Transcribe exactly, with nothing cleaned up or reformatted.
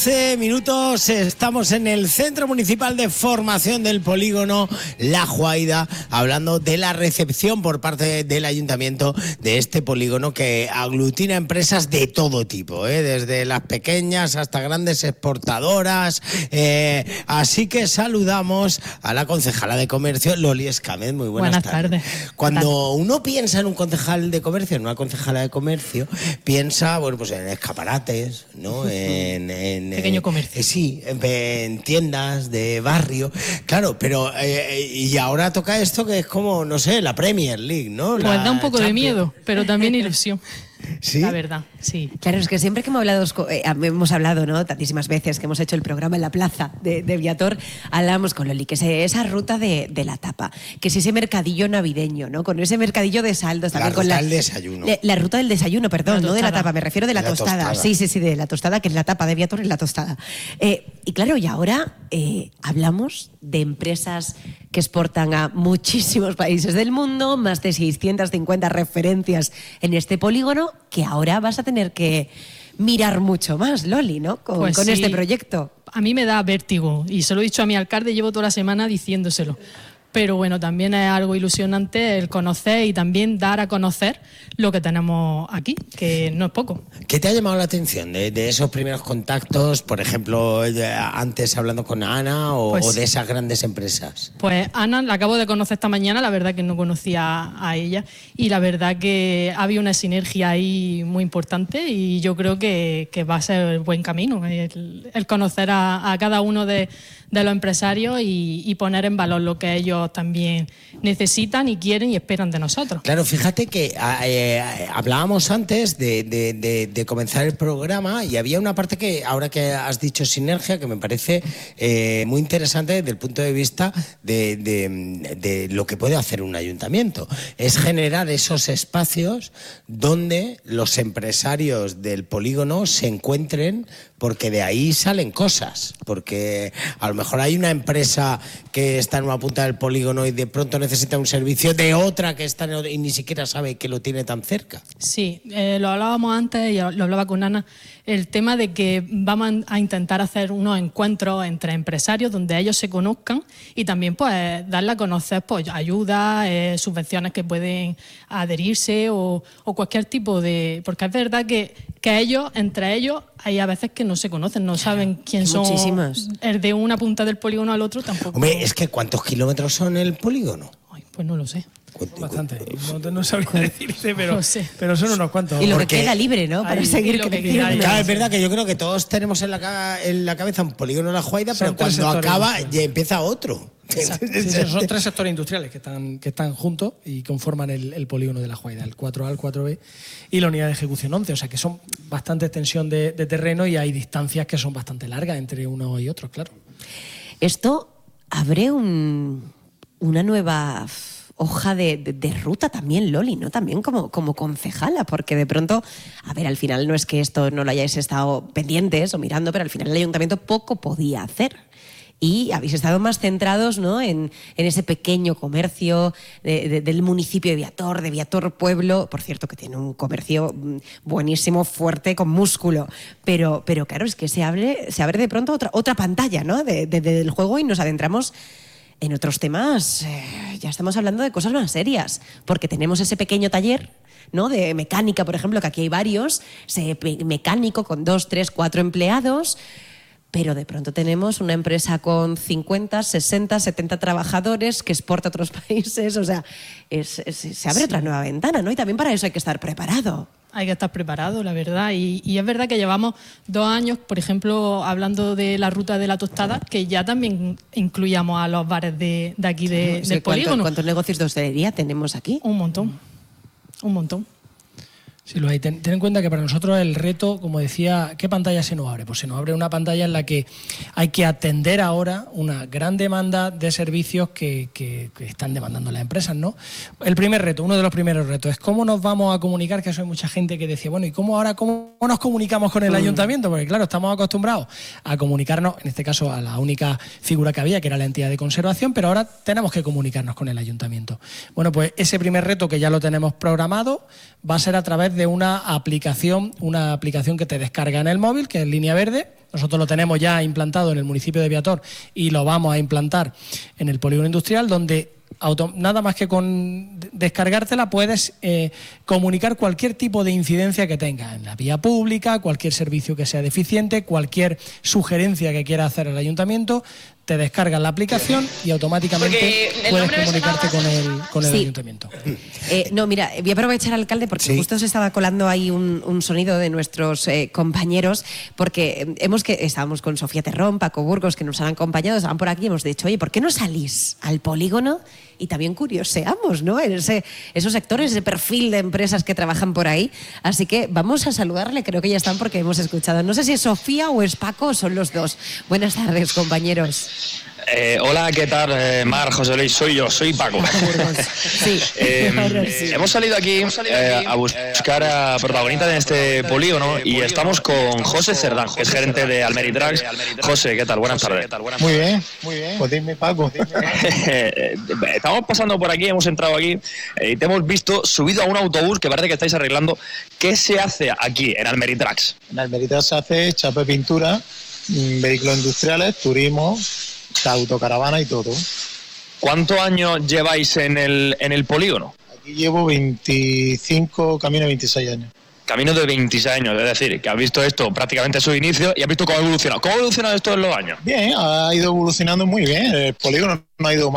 doce minutos, estamos en el Centro Municipal de Formación del Polígono La Juaida, hablando de la recepción por parte del Ayuntamiento de este polígono que aglutina empresas de todo tipo, ¿eh? Desde las pequeñas hasta grandes exportadoras. Eh, así que saludamos a la concejala de Comercio, Loli Escámez. Muy buenas, buenas tardes. tardes. Cuando uno piensa en un concejal de comercio, en una concejala de comercio, piensa, bueno, pues en escaparates, ¿no? En, en pequeño eh, comercio. Eh, sí, en, en tiendas de barrio. Claro, pero eh, y ahora toca esto que es como, no sé, la Premier League, ¿no? Pues La da un poco Champions. de miedo, pero también ilusión. ¿Sí? La verdad, sí. Claro, es que siempre que hemos hablado, eh, hemos hablado, ¿no? Tantísimas veces que hemos hecho el programa en la plaza de, de Viator, hablamos con Loli, que se, esa ruta de, de la tapa, que es ese mercadillo navideño, ¿no? Con ese mercadillo de saldos. La También ruta con la, del desayuno. La, la ruta del desayuno, perdón, La no de la tostada. tapa, me refiero de la, De la tostada. tostada. Sí, sí, sí, de la tostada, que es la tapa de Viator, es la tostada. Eh, y claro, y ahora eh, hablamos de empresas que exportan a muchísimos países del mundo, más de seiscientas cincuenta referencias en este polígono, que ahora vas a tener que mirar mucho más, Loli, ¿no? Con, Pues con sí. este proyecto. A mí me da vértigo y se lo he dicho a mi alcalde, llevo toda la semana diciéndoselo. Pero bueno, también es algo ilusionante el conocer y también dar a conocer lo que tenemos aquí, que no es poco. ¿Qué te ha llamado la atención de, de esos primeros contactos, por ejemplo, de- antes hablando con Ana o, Pues- o de esas grandes empresas? Pues Ana, la acabo de conocer esta mañana, la verdad que no conocía a ella y la verdad que había una sinergia ahí muy importante y yo creo que, que va a ser el buen camino, el, el conocer a, a cada uno de, de los empresarios y, y poner en valor lo que ellos también necesitan y quieren y esperan de nosotros. Claro, fíjate que eh, hablábamos antes de, de- de- de comenzar el programa y había una parte que, ahora que has dicho sinergia, que me parece eh, muy interesante desde el punto de vista de, de- de lo que puede hacer un ayuntamiento. Es generar esos espacios donde los empresarios del polígono se encuentren, porque de ahí salen cosas. Porque a lo mejor hay una empresa que está en una punta del polígono y de pronto necesita un servicio de otra que está en otra y ni siquiera sabe que lo tiene tan cerca. Sí, eh, lo hablábamos antes y lo hablaba con Ana, el tema de que vamos a intentar hacer unos encuentros entre empresarios donde ellos se conozcan y también pues darle a conocer pues ayudas, eh, subvenciones que pueden adherirse o, o cualquier tipo de... Porque es verdad que, que ellos, entre ellos, hay a veces que no se conocen, no saben quién son. Muchísimos. El de una punta del polígono al otro tampoco. Hombre, es que ¿cuántos kilómetros son el polígono? Ay, pues no lo sé. Bastante. No, no sabría decirte, pero, No sé. pero son unos cuantos. Y lo Porque- que queda libre, ¿no? Para Ahí- seguir y lo que creciendo. queda. Claro, es verdad que yo creo que todos tenemos en la, ca- en la cabeza un polígono de La Juaida, Son pero tres cuando sectores acaba industriales. ya empieza otro. Sí, sí, son tres sectores industriales que están, que están juntos y conforman el, el polígono de La Juaida, el cuatro A, el cuatro B y la unidad de ejecución once. O sea que son bastante extensión de, de terreno y hay distancias que son bastante largas entre uno y otro, claro. Esto abre un- una nueva hoja de, de- de ruta también, Loli, ¿no? También como, como concejala, porque de pronto, a ver, al final no es que esto no lo hayáis estado pendientes o mirando, pero al final el ayuntamiento poco podía hacer. Y habéis estado más centrados, ¿no? en, en ese pequeño comercio de- de- del municipio de Viator, de Viator Pueblo, por cierto que tiene un comercio mm, buenísimo, fuerte, con músculo, pero, pero claro, es que se abre, se abre de pronto otra, otra pantalla, ¿no? de, de- del juego y nos adentramos en otros temas. Eh, ya estamos hablando de cosas más serias, porque tenemos ese pequeño taller, ¿no? De mecánica, por ejemplo, que aquí hay varios, ese pe- mecánico con dos, tres, cuatro empleados. Pero de pronto tenemos una empresa con cincuenta, sesenta, setenta trabajadores que exporta a otros países. O sea, es- es- se abre otra nueva ventana, ¿no? Y también para eso hay que estar preparado. Hay que estar preparado, la verdad. Y, y es verdad que llevamos dos años, por ejemplo, hablando de la ruta de la tostada, que ya también incluíamos a los bares de, de aquí de- O sea, del ¿cuánto- polígono. ¿Cuántos negocios de hostelería tenemos aquí? Un montón. Un montón. Sí, lo hay. Ten, ten en cuenta que para nosotros el reto, como decía, ¿qué pantalla se nos abre? Pues se nos abre una pantalla en la que hay que atender ahora una gran demanda de servicios que, que- que están demandando las empresas, ¿no? El primer reto, uno de los primeros retos, es cómo nos vamos a comunicar, que eso hay mucha gente que decía, bueno, ¿y cómo ahora cómo nos comunicamos con el ayuntamiento? Porque claro, estamos acostumbrados a comunicarnos, en este caso a la única figura que había, que era la entidad de conservación, pero ahora tenemos que comunicarnos con el ayuntamiento. Bueno, pues ese primer reto que ya lo tenemos programado va a ser a través de una aplicación, una aplicación que te descarga en el móvil, que es Línea Verde, Nosotros lo tenemos ya implantado en el municipio de Viator y lo vamos a implantar en el polígono industrial, donde auto, nada más que con descargártela puedes eh, comunicar cualquier tipo de incidencia que tengas en la vía pública, cualquier servicio que sea deficiente, cualquier sugerencia que quiera hacer el ayuntamiento. Te descargas la aplicación y automáticamente puedes comunicarte con el, con el sí. ayuntamiento. Eh, no, mira, voy a aprovechar, alcalde, porque sí. justo se estaba colando ahí un, un sonido de nuestros eh, compañeros, porque hemos que estábamos con Sofía Terrón, Paco Burgos, que nos han acompañado, estaban por aquí y hemos dicho, oye, ¿por qué no salís al polígono y también curioseamos, ¿no? Ese, esos sectores, ese perfil de empresas que trabajan por ahí. Así que vamos a saludarle, creo que ya están porque hemos escuchado. No sé si es Sofía o es Paco o son los dos. Buenas tardes, compañeros. Eh, hola, ¿qué tal, eh, Mar, José Luis? Soy yo, soy Paco. Sí. eh, sí. Hemos salido aquí eh, a buscar a protagonistas de este polígono y estamos con José Cerdán, que es gerente de Almeritrax. José, ¿qué tal? Buenas tardes. Muy bien, muy bien. Pues dime, Paco. Estamos pasando por aquí, hemos entrado aquí y te hemos visto subido a un autobús que parece que estáis arreglando. ¿Qué se hace aquí en Almeritrax? En Almeritrax se hace chapa de pintura, vehículos industriales, turismo, autocaravana y todo. ¿Cuántos años lleváis en el, en el polígono? Aquí llevo veinticinco, camino veintiséis años. Camino de veintiséis años, es decir, que has visto esto prácticamente a su inicio y has visto cómo ha evolucionado. ¿Cómo ha evolucionado esto en los años? Bien, ha ido evolucionando muy bien. El polígono no ha ido mal.